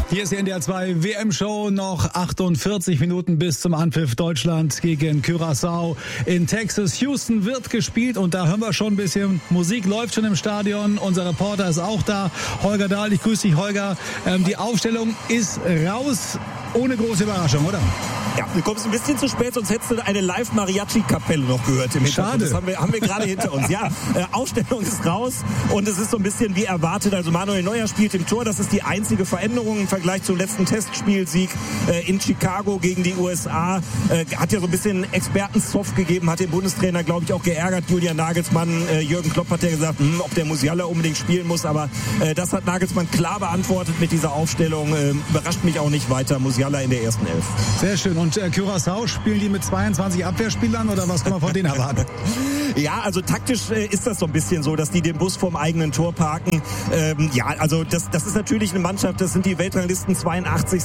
Hier ist die NDR 2 WM-Show, noch 48 Minuten bis zum Anpfiff. Deutschland gegen Curaçao in Texas. Houston wird gespielt und da hören wir schon ein bisschen Musik, läuft schon im Stadion. Unser Reporter ist auch da, Holger Dahl. Ich grüße dich, Holger. Die Aufstellung ist raus, ohne große Überraschung, oder? Ja, du kommst ein bisschen zu spät, sonst hättest du eine Live-Mariachi-Kapelle noch gehört im Hintergrund. Schade. Das haben wir gerade hinter uns. Ja, Aufstellung ist raus und es ist so ein bisschen wie erwartet. Also Manuel Neuer spielt im Tor. Das ist die einzige Veränderung im Vergleich zum letzten Testspielsieg in Chicago gegen die USA. Hat ja so ein bisschen Expertenzoff gegeben, hat den Bundestrainer, glaube ich, auch geärgert. Julian Nagelsmann, Jürgen Klopp hat ja gesagt, ob der Musiala unbedingt spielen muss. Aber das hat Nagelsmann klar beantwortet mit dieser Aufstellung. Überrascht mich auch nicht weiter. Musiala in der ersten Elf. Sehr schön. Und Curaçao, spielen die mit 22 Abwehrspielern oder was kann man von denen erwarten? Ja, also taktisch ist das so ein bisschen so, dass die den Bus vorm eigenen Tor parken. Ja, also das ist natürlich eine Mannschaft, das sind die Weltranglisten 82.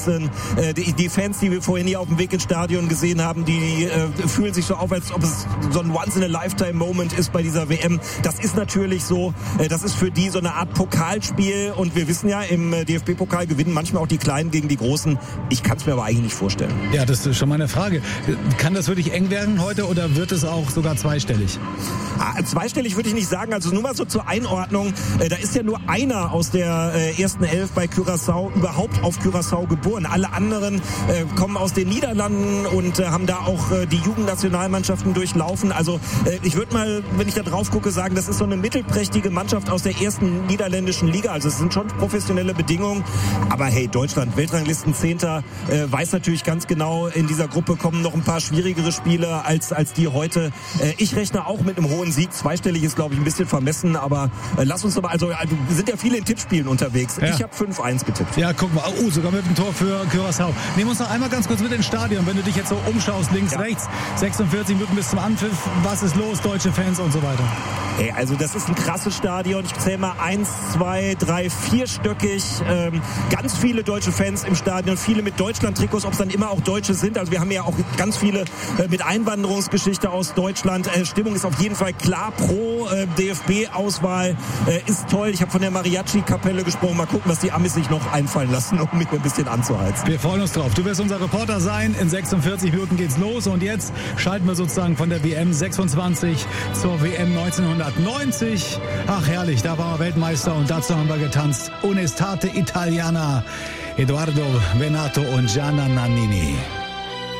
Die Fans, die wir vorhin hier auf dem Weg ins Stadion gesehen haben, die fühlen sich so auf, als ob es so ein Once-in-a-Lifetime-Moment ist bei dieser WM. Das ist natürlich so, das ist für die so eine Art Pokalspiel und wir wissen ja, im DFB-Pokal gewinnen manchmal auch die Kleinen gegen die Großen. Ich kann es mir aber eigentlich nicht vorstellen. Ja, das ist schon meine Frage. Kann das wirklich eng werden heute oder wird es auch sogar zweistellig? Zweistellig würde ich nicht sagen, also nur mal so zur Einordnung, da ist ja nur einer aus der ersten Elf bei Curaçao überhaupt auf Curaçao geboren. Alle anderen kommen aus den Niederlanden und haben da auch die Jugendnationalmannschaften durchlaufen. Also ich würde mal, wenn ich da drauf gucke, sagen, das ist so eine mittelprächtige Mannschaft aus der ersten niederländischen Liga. Also es sind schon professionelle Bedingungen. Aber hey, Deutschland, Weltranglisten 10. Weiß natürlich ganz genau, in dieser Gruppe kommen noch ein paar schwierigere Spiele als die heute. Ich rechne auch mit einem hohen Sieg. Zweistellig ist, glaube ich, ein bisschen vermessen, aber lass uns doch mal, also wir sind ja viele in Tippspielen unterwegs. Ja. Ich habe 5-1 getippt. Ja, guck mal, sogar mit dem Tor für Curaçao. Nehmen wir uns noch einmal ganz kurz mit ins Stadion, wenn du dich jetzt so umschaust, links, rechts, 46 Minuten bis zum Anpfiff, was ist los, deutsche Fans und so weiter? Hey, also das ist ein krasses Stadion. Ich zähle mal 1, 2, 3, 4-stöckig. Ganz viele deutsche Fans im Stadion, viele mit Deutschland-Trikots, ob es dann immer auch Deutsche sind. Also wir haben ja auch ganz viele mit Einwanderungsgeschichte aus Deutschland. Stimmung ist auf jeden Fall klar pro DFB-Auswahl. Ist toll. Ich habe von der Mariachi-Kapelle gesprochen. Mal gucken, was die Amis sich noch einfallen lassen, um mich ein bisschen anzuheizen. Wir freuen uns drauf. Du wirst unser Reporter sein. In 46 Minuten geht's los. Und jetzt schalten wir sozusagen von der WM 26 zur WM 1990. Ach herrlich, da waren wir Weltmeister und dazu haben wir getanzt. Un'estate Italiana. Edoardo Bennato und Gianna Nannini.